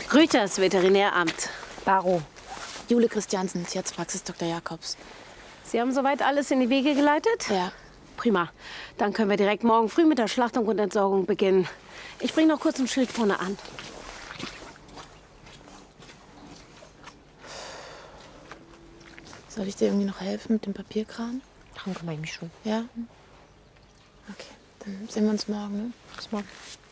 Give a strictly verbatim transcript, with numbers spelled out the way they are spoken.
Rüters Veterinäramt. Baro. Jule Christiansen, Tierarztpraxis Doktor Jakobs. Sie haben soweit alles in die Wege geleitet? Ja. Prima. Dann können wir direkt morgen früh mit der Schlachtung und Entsorgung beginnen. Ich bringe noch kurz ein Schild vorne an. Soll ich dir irgendwie noch helfen mit dem Papierkram? Darum kümmere ich mich schon. Ja? Okay, dann sehen wir uns morgen, ne? Bis morgen.